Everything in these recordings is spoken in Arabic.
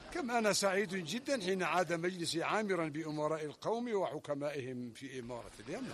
كما أنا سعيد جدا حين عاد مجلسي عامرا بأمراء القوم وحكمائهم في إمارة اليمن.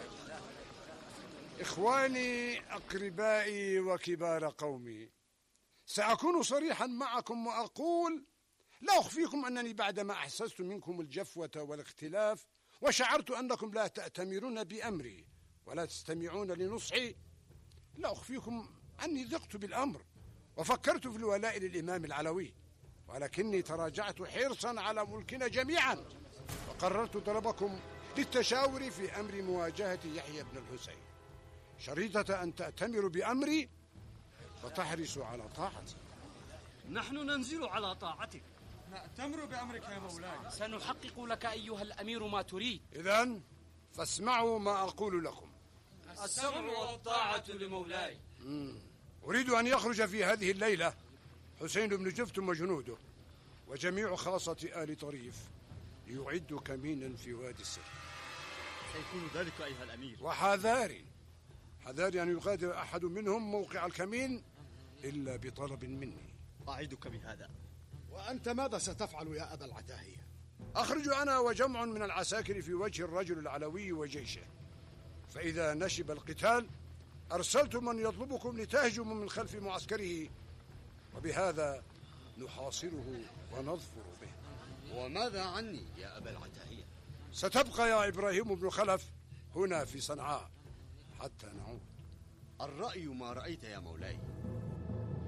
إخواني أقربائي وكبار قومي، سأكون صريحا معكم وأقول لا أخفيكم أنني بعدما أحسست منكم الجفوة والاختلاف وشعرت أنكم لا تأتمرون بأمري ولا تستمعون لنصحي، لا أخفيكم أني ضقت بالأمر وفكرت في الولاء للإمام العلوي، ولكني تراجعت حرصا على ملكنا جميعا وقررت طلبكم للتشاور في أمر مواجهة يحيى بن الحسين، شريطة أن تأتمروا بأمري وتحرصوا على طاعتي. نحن ننزل على طاعتك، نأتمر بأمرك يا مولاي. سنحقق لك أيها الأمير ما تريد. إذن فاسمعوا ما أقول لكم. السمع والطاعة لمولاي. أريد أن يخرج في هذه الليلة حسين بن جفتم وجنوده وجميع خاصة آل طريف ليعدوا كمينا في وادي السر. سيكون ذلك أيها الأمير. وحذاري أن يغادر أحد منهم موقع الكمين إلا بطلب مني. أعدك بهذا. وأنت ماذا ستفعل يا أبا العتاهية؟ أخرج أنا وجمع من العساكر في وجه الرجل العلوي وجيشه، فإذا نشب القتال أرسلت من يطلبكم لتهجموا من خلف معسكره، وبهذا نحاصره ونظفر به. وماذا عني يا أبا العتاهية؟ ستبقى يا إبراهيم بن خلف هنا في صنعاء حتى نعود. الرأي ما رأيت يا مولاي.